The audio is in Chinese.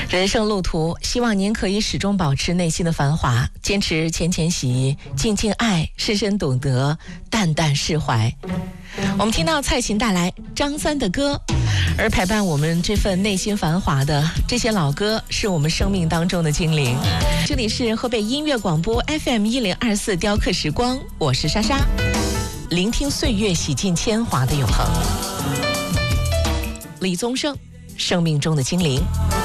人生路途，希望您可以始终保持内心的繁华，坚持浅浅喜，静静爱，深深懂得，淡淡释怀。我们听到蔡琴带来张三的歌，而陪伴我们这份内心繁华的这些老歌，是我们生命当中的精灵。这里是河北音乐广播 FM1024雕刻时光，我是莎莎，聆听岁月洗尽铅华的永恒。李宗盛，生命中的精灵。